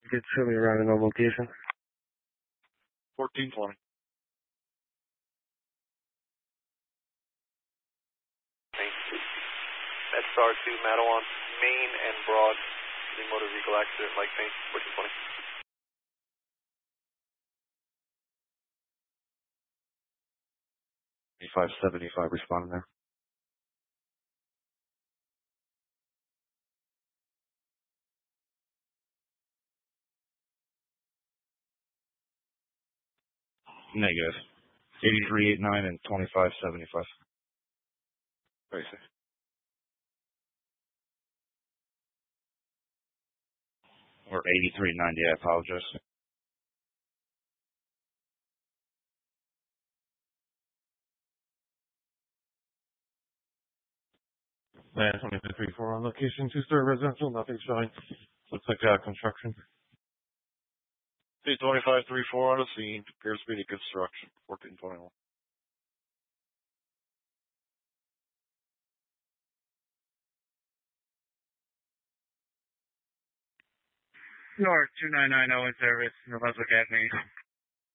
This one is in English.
You could show me around in the location. 1420. SR 2 Madawan, Main and Broad, the motor vehicle accident, Mike Main, 1420. $575 responding there. Negative. 8389 and 2575. Very safe. Or 8390, I apologize. Man, 2334 on location, two-story residential, nothing showing. Looks like construction. C-2534 on the scene, appears to be the construction, 1421. North 2990 in service, New Brunswick Avenue.